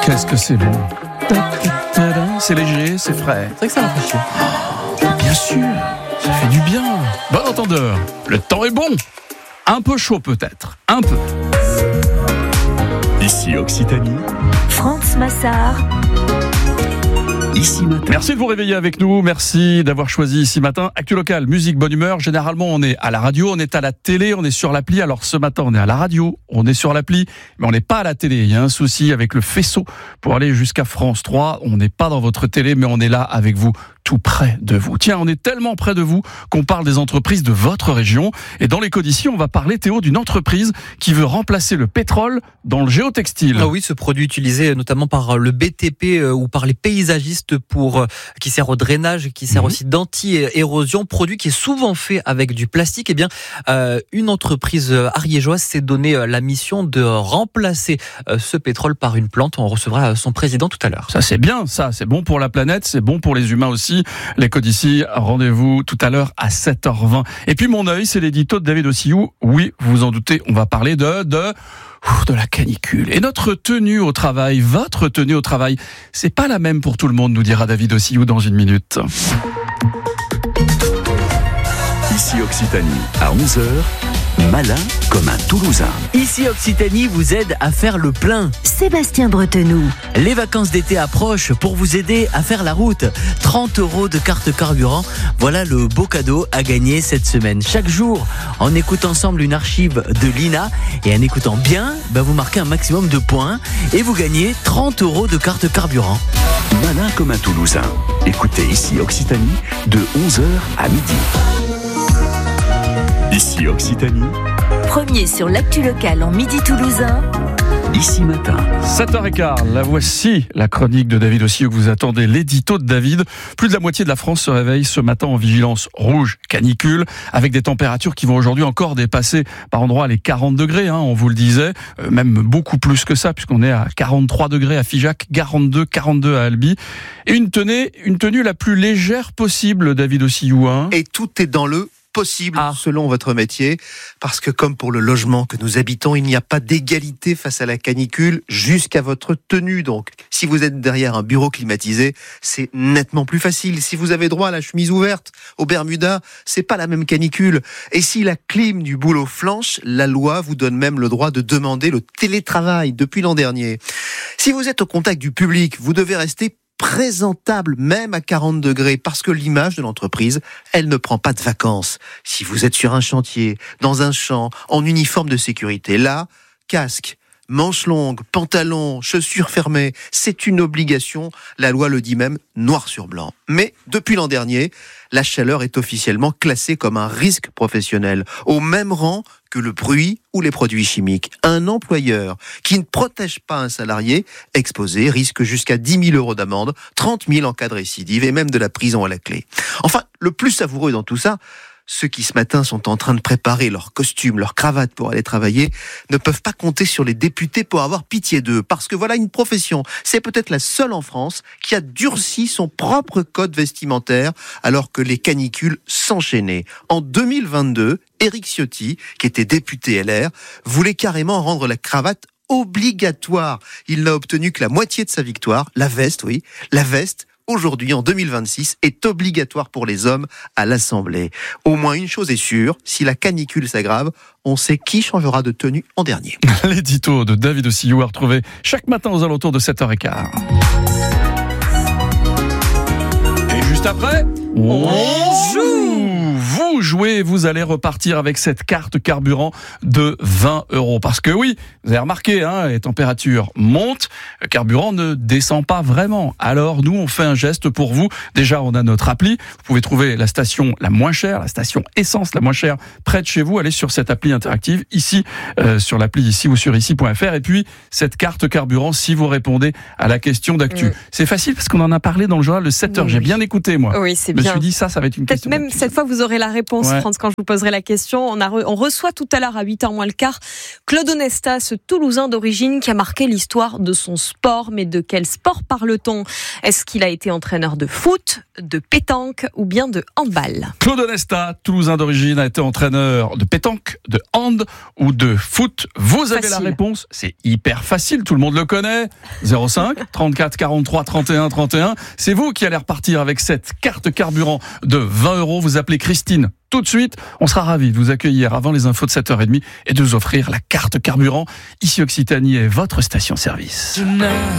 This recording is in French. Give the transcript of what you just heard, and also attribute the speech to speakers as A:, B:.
A: Qu'est-ce que c'est bon. C'est léger, c'est frais.
B: C'est vrai que ça rafraîchit.
A: Bien sûr, ça fait du bien. Bon entendeur, le temps est bon. Un peu chaud peut-être, un peu.
C: Ici Occitanie.
D: France Massard.
C: Ici Matin.
A: Merci de vous réveiller avec nous, merci d'avoir choisi Ici Matin. Actu local, musique, bonne humeur. Généralement, on est à la radio, on est à la télé, on est sur l'appli. Alors ce matin, on est à la radio, on est sur l'appli, mais on n'est pas à la télé. Il y a un souci avec le faisceau pour aller jusqu'à France 3. On n'est pas dans votre télé, mais on est là avec vous, tout près de vous. Tiens, on est tellement près de vous qu'on parle des entreprises de votre région. Et dans les Codes d'ici, on va parler, Théo, d'une entreprise qui veut remplacer le pétrole dans le géotextile.
B: Ah oui, ce produit utilisé notamment par le BTP ou par les paysagistes qui sert au drainage, qui sert aussi d'anti-érosion, produit qui est souvent fait avec du plastique. Eh bien, une entreprise ariégeoise s'est donné la mission de remplacer ce pétrole par une plante. On recevra son président tout à l'heure.
A: Ça, c'est bien, ça. C'est bon pour la planète, c'est bon pour les humains aussi. Les Codes d'ici, rendez-vous tout à l'heure à 7h20. Et puis mon œil, c'est l'édito de David Ossillou. Oui, vous vous en doutez, on va parler de la canicule. Et notre tenue au travail, votre tenue au travail, c'est pas la même pour tout le monde, nous dira David Ossillou dans une minute.
C: Ici Occitanie, à 11h, malin comme un Toulousain.
E: Ici Occitanie vous aide à faire le plein.
D: Sébastien Bretenoux.
E: Les vacances d'été approchent pour vous aider à faire la route. 30 € de carte carburant, voilà le beau cadeau à gagner cette semaine. Chaque jour, on écoute ensemble une archive de l'INA et en écoutant bien, vous marquez un maximum de points et vous gagnez 30 € de carte carburant.
C: Malin comme un Toulousain. Écoutez Ici Occitanie de 11h à midi. Ici Occitanie.
D: Premier sur l'actu locale en midi toulousain.
C: Ici Matin.
A: 7h15, la voici, la chronique de David Ossillou que vous attendez, l'édito de David. Plus de la moitié de la France se réveille ce matin en vigilance rouge, canicule, avec des températures qui vont aujourd'hui encore dépasser par endroits les 40 degrés, on vous le disait, même beaucoup plus que ça, puisqu'on est à 43 degrés à Figeac, 42 à Albi. Et une tenue la plus légère possible, David Ossillou.
F: Et tout est dans le possible selon votre métier, parce que comme pour le logement que nous habitons, il n'y a pas d'égalité face à la canicule jusqu'à votre tenue. Donc, si vous êtes derrière un bureau climatisé, c'est nettement plus facile. Si vous avez droit à la chemise ouverte, au Bermuda, c'est pas la même canicule. Et si la clim du boulot flanche, la loi vous donne même le droit de demander le télétravail depuis l'an dernier. Si vous êtes au contact du public, vous devez rester présentable même à 40 degrés parce que l'image de l'entreprise, elle ne prend pas de vacances. Si vous êtes sur un chantier, dans un champ, en uniforme de sécurité, là, casque, manches longues, pantalons, chaussures fermées, c'est une obligation. La loi le dit même noir sur blanc. Mais depuis l'an dernier, la chaleur est officiellement classée comme un risque professionnel, au même rang que le bruit ou les produits chimiques. Un employeur qui ne protège pas un salarié exposé risque jusqu'à 10 000 € d'amende, 30 000 en cas de récidive et même de la prison à la clé. Enfin, le plus savoureux dans tout ça, ceux qui ce matin sont en train de préparer leur costume, leur cravate pour aller travailler, ne peuvent pas compter sur les députés pour avoir pitié d'eux. Parce que voilà une profession, c'est peut-être la seule en France qui a durci son propre code vestimentaire alors que les canicules s'enchaînaient. En 2022, Éric Ciotti, qui était député LR, voulait carrément rendre la cravate obligatoire. Il n'a obtenu que la moitié de sa victoire. La veste, aujourd'hui, en 2026, est obligatoire pour les hommes à l'Assemblée. Au moins une chose est sûre, si la canicule s'aggrave, on sait qui changera de tenue en dernier.
A: L'édito de David Ossillou à retrouver chaque matin aux alentours de 7h15. Et juste après, on joue. Vous jouez, vous allez repartir avec cette carte carburant de 20 €. Parce que oui, vous avez remarqué, les températures montent, le carburant ne descend pas vraiment. Alors nous, on fait un geste pour vous. Déjà, on a notre appli. Vous pouvez trouver la station la moins chère, la station essence la moins chère près de chez vous. Allez sur cette appli interactive, ici, sur l'appli ici ou sur ici.fr. Et puis, cette carte carburant, si vous répondez à la question d'actu. C'est facile parce qu'on en a parlé dans le journal de 7h. J'ai bien écoté, moi.
G: Oui, c'est
A: bien. Je me
G: bien.
A: suis dit, ça va être une
G: Peut-être
A: question
G: même
A: d'actu.
G: cette fois, vous aurez la réponse réponse, Franz, quand je vous poserai la question. On reçoit tout à l'heure à 8h moins le quart Claude Onesta, ce Toulousain d'origine qui a marqué l'histoire de son sport. Mais de quel sport parle-t-on ? Est-ce qu'il a été entraîneur de foot, de pétanque ou bien de handball ?
A: Claude Onesta, Toulousain d'origine, a été entraîneur de pétanque, de hand ou de foot. Vous avez la réponse, c'est hyper facile, tout le monde le connaît. 05 34 43 31 31. C'est vous qui allez repartir avec cette carte carburant de 20 €. Vous appelez Christine tout de suite. On sera ravis de vous accueillir avant les infos de 7h30 et de vous offrir la carte carburant. Ici Occitanie est votre station-service.